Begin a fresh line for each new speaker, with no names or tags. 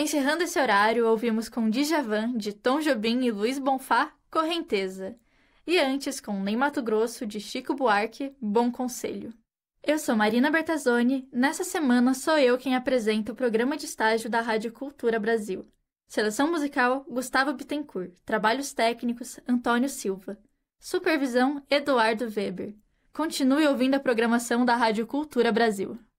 Encerrando esse horário, ouvimos com Djavan, de Tom Jobim e Luiz Bonfá, Correnteza. E antes, com Nem Mato Grosso, de Chico Buarque, Bom Conselho. Eu sou Marina Bertazzoni. Nessa semana sou eu quem apresenta o programa de estágio da Rádio Cultura Brasil. Seleção musical, Gustavo Bittencourt. Trabalhos técnicos, Antônio Silva. Supervisão, Eduardo Weber. Continue ouvindo a programação da Rádio Cultura Brasil.